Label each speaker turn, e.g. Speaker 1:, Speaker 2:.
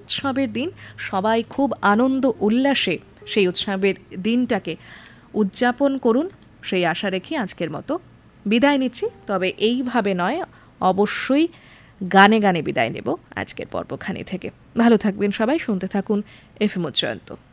Speaker 1: উৎসবের দিন, সবাই খুব আনন্দ উল্লাসে সেই উৎসবের দিনটাকে উদযাপন করুন, সেই আশা রেখে আজকের মতো বিদায় নিচ্ছি। তবে এইভাবে নয়, অবশ্যই গানে গানে বিদায় নেব আজকের পর্বখানি থেকে। ভালো থাকবেন সবাই, শুনতে থাকুন এফএম উজ্জয়ন্ত।